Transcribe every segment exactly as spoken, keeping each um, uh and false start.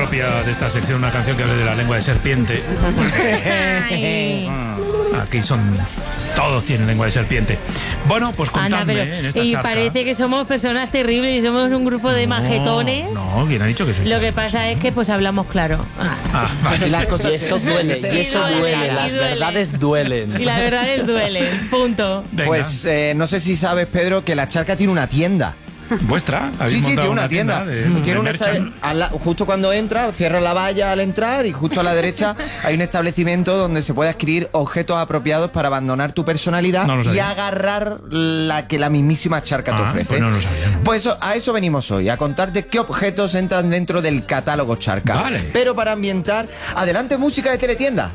propia de esta sección una canción que hable de la lengua de serpiente. Aquí son... Todos tienen lengua de serpiente. Bueno, pues contadme, Anda, pero, ¿eh? en esta y charla. parece que somos personas terribles y somos un grupo de No, majetones. No, ¿quién ha dicho que soy? Lo que pasa es que pues hablamos claro. Ah, vale. Las cosas Y eso duele, y eso duele, duele, y las duele. verdades duelen. Y las verdades duelen. Punto. Venga. Pues eh, no sé si sabes, Pedro, que la charca tiene una tienda. ¿Vuestra? ¿Habéis Sí, sí, montado tiene una tienda. de- Tiene de un merchan? esta- a la- justo cuando entra, cierra la valla al entrar y justo a la derecha hay un establecimiento donde se puede adquirir objetos apropiados para abandonar tu personalidad No lo y sabía. agarrar la que la mismísima charca te Ah, ofrece. pues no lo sabía. Pues eso- a eso venimos hoy, a contarte qué objetos entran dentro del catálogo charca. Vale. Pero para ambientar, adelante música de teletienda.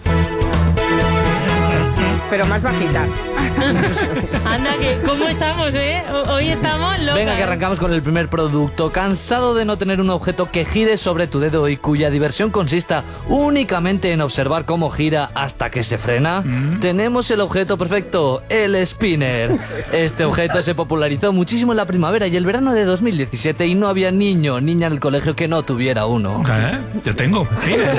Pero más bajita. Anda, que ¿cómo estamos, eh? O- Hoy estamos locas. Venga, que arrancamos con el primer producto. ¿Cansado de no tener un objeto que gire sobre tu dedo y cuya diversión consista únicamente en observar cómo gira hasta que se frena? Tenemos el objeto perfecto, el spinner. Este objeto se popularizó muchísimo en la primavera y el verano de dos mil diecisiete y no había niño o niña en el colegio que no tuviera uno. ¿Eh? Yo tengo. Mire.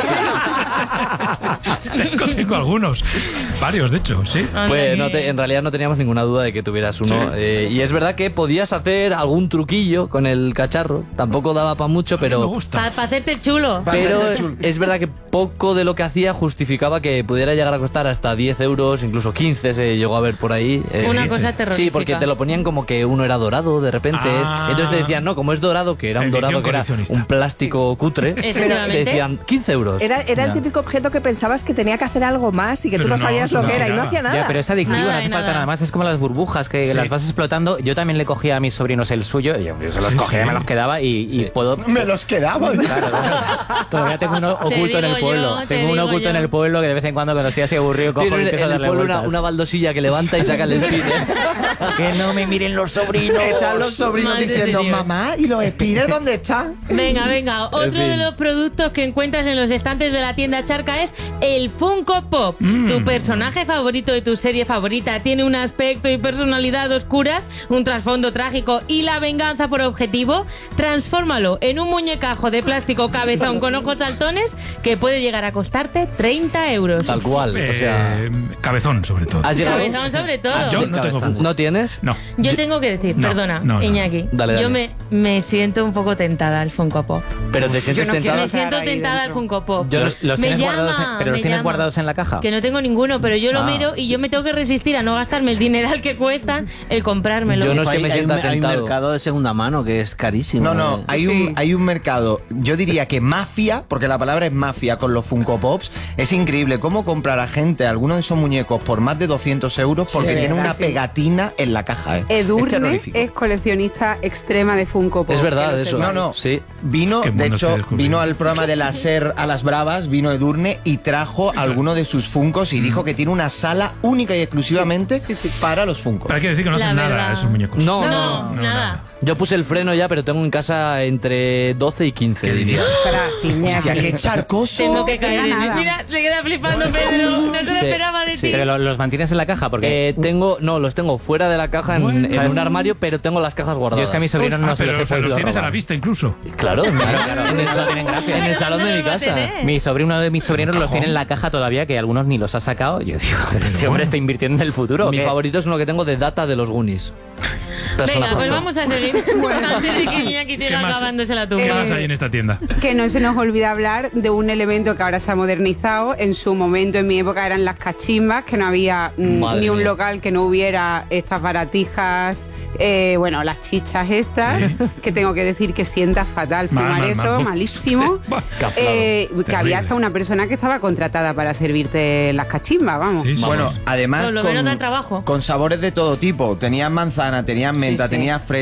tengo, tengo algunos. Varios, de hecho, sí. Anda, Pues que- no te- en realidad no teníamos ninguna duda de que tuvieras uno. Sí. Eh, y es verdad que podías hacer algún truquillo con el cacharro. Tampoco daba para mucho, A mí me pero... gusta. Para hacerte chulo. Pa- Pero Bastante chulo. es verdad que poco de lo que hacía justificaba que pudiera llegar a costar hasta diez euros, incluso quince se llegó a ver por ahí. Eh, Una dice. cosa terrorífica. Sí, porque te lo ponían como que uno era dorado de repente. Ah. Entonces te decían, no, como es dorado, que era un Edición dorado que era coleccionista. un plástico cutre, Efectivamente. te decían quince euros. Era, era el Ya. típico objeto que pensabas que tenía que hacer algo más y que Pero tú no no, sabías lo no, que era y no nada. hacía nada. Ya, pero es adictivo, Nada no y hace falta nada. nada más. Es como las burbujas, que Sí. las vas explotando. Yo también le cogía a mis sobrinos el suyo, y yo, yo se los Sí, cogía y sí. me los quedaba y, y Sí. puedo... Me los quedaba. Claro, bueno, todavía tengo uno Te oculto en el digo pueblo. yo, te tengo uno digo oculto yo. en el pueblo que de vez en cuando cuando estoy así aburrido cojo y Tiene empiezo en a el darle pueblo una, vueltas. una baldosilla que levanta y saca el spinner. Que no me miren los sobrinos. Están los sobrinos Madre de diciendo, Dios. mamá, ¿y los spinners dónde están? Venga, venga. Otro fin. de los productos que encuentras en los estantes de la tienda Charca es el Funko Pop. Mm. Tu personaje favorito de tu serie favorita tiene un aspecto y personalidad oscuras, un trasfondo trágico y la venganza por objetivo. Transfórmalo en un muñecajo de plástico cabezón con ojos saltones que puede llegar a costarte treinta euros. Tal cual. O sea, Eh, cabezón, sobre todo. ¿has llegado? Cabezón sobre todo. Ah, yo no tengo Funko. ¿No tienes? No. Yo tengo que decir, No, perdona, no, no. Iñaki, Dale, dale. yo me, me siento un poco tentada al Funko Pop. Pero te sientes no quiero tentado. Me entrar siento ahí tentada al dentro. Funko Pop. Yo los, los Me tienes llama, guardados en, pero los me tienes llama. guardados en la caja. Que no tengo ninguno, pero yo lo Ah. miro y yo me tengo que resistir a no gastarme el dineral que cuestan el comprármelo. Yo no es que me hay, sienta un, hay un tentado. mercado de segunda mano que es carísimo. No, no, eh. hay Sí. un, hay un mercado, yo diría que mafia, porque la palabra es mafia con los Funko Pops, es increíble cómo compra la gente algunos de esos muñecos por más de doscientos euros porque de tiene verdad, una sí. pegatina en la caja. ¿eh? Es Edurne terrorífico. es coleccionista extrema de Funko Pop. Es verdad que lo eso. sepáis. No, no. Sí. Vino, Qué de mundo hecho, estoy descubriendo. vino al programa de la SER a las Bravas, vino Edurne y trajo alguno de sus Funkos y dijo que tiene una sala única y exclusivamente para los Funkos. Pero hay que decir que no La hacen nada verdad. esos muñecos. No, No, no. nada. Yo puse el freno ya, pero tengo en casa entre doce y quince, ¿Qué diría. dirías? Ostras, Iñaki. Hostia, qué charcoso. Tengo que caer en nada. Mira, se queda flipando Pedro. No se lo Sí, esperaba de sí. ti. Pero lo- los mantienes en la caja porque... Eh, tengo, no, los tengo fuera de la caja en, Bueno. en un armario, pero tengo las cajas guardadas. Yo es que a mis sobrinos Ah, no se pero los he o sea, los podido tienes a la robar. vista incluso. Claro, en, Claro, claro, en el, eso tienen gracia. en el salón de mi ¿Dónde lo va a casa. tener? Mi sobrino, uno de mis sobrinos los cajón. tiene en la caja todavía, que algunos ni los ha sacado. Yo digo, pero este Pero hombre bueno. está invirtiendo en el futuro. ¿o Mi qué? favorito es uno que tengo de Data de los Goonies. Venga, pues Personajazo. vamos a seguir. Antes de que Iñaki ¿Qué siga más- acabándose la ¿Qué tumba. más hay en esta tienda? Que no se nos olvide hablar de un elemento que ahora se ha modernizado. En su momento, en mi época, eran las cachimbas, que no había mm, Madre ni un mía. local que no hubiera estas baratijas, eh, bueno, las chichas estas, Sí. que tengo que decir que sienta fatal Mal, fumar mal, eso, mal. malísimo. Buah, Caflado. Eh, que Terrible. había hasta una persona que estaba contratada para servirte las cachimbas, vamos. Sí, sí. Bueno, además Por lo menos con, da trabajo. con sabores de todo tipo. Tenían manzana, tenían menta, Sí, sí. tenían fresa.